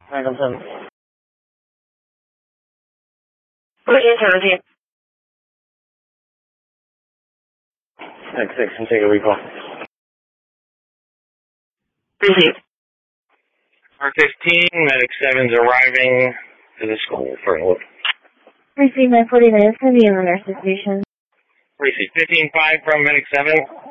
Michael 7. What is your receipt? Next 6, I'm taking a recall. Receipt. R15, Medic 7's arriving to the school for a look. Receive my 40 minutes to be in the nurse's station. Receipt 15-5 from Medic 7.